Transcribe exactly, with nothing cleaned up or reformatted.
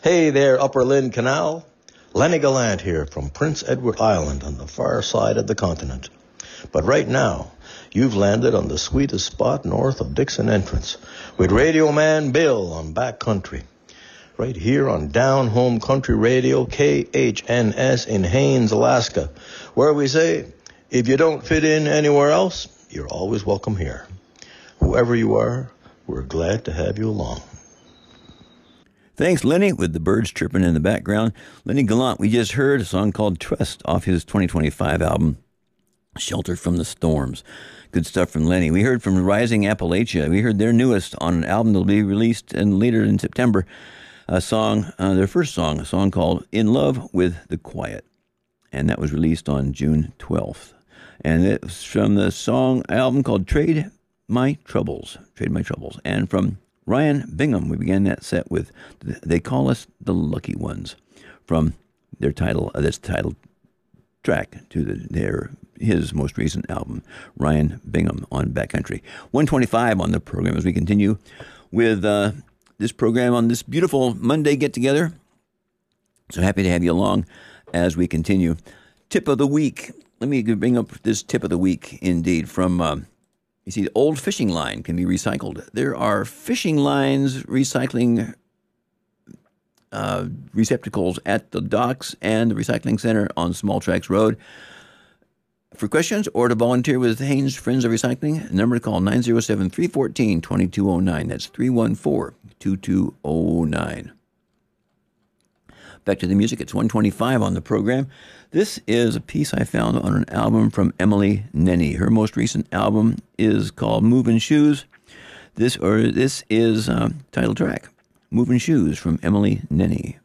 Hey there, Upper Lynn Canal. Lenny Gallant here from Prince Edward Island on the far side of the continent. But right now, you've landed on the sweetest spot north of Dixon Entrance with Radio Man Bill on Backcountry. Right here on Down Home Country Radio, K H N S in Haines, Alaska, where we say, if you don't fit in anywhere else, you're always welcome here. Whoever you are, we're glad to have you along. Thanks, Lenny, with the birds chirping in the background. Lenny Gallant, we just heard a song called Trust off his twenty twenty-five album, Shelter from the Storms. Good stuff from Lenny. We heard from Rising Appalachia. We heard their newest on an album that will be released in, later in September, a song, uh, their first song, a song called In Love with the Quiet. And that was released on June twelfth. And it was from the song album called Trade My Troubles. Trade My Troubles. And from Ryan Bingham, we began that set with They Call Us the Lucky Ones, from their title, uh, this title track to the, their his most recent album, Ryan Bingham on Backcountry. one twenty-five on the program as we continue with uh, this program on this beautiful Monday get-together. So happy to have you along as we continue. Tip of the week. Let me bring up this tip of the week, indeed, from... Uh, You see, the old fishing line can be recycled. There are fishing lines recycling uh, receptacles at the docks and the recycling center on Small Tracks Road. For questions or to volunteer with Haines Friends of Recycling, number to call nine oh seven, three one four, two two oh nine. That's three one four, two two oh nine. Back to the music. It's one twenty-five on the program. This is a piece I found on an album from Emily Nenny. Her most recent album is called Movin' Shoes. This or this is um, title track, Movin' Shoes from Emily Nenny.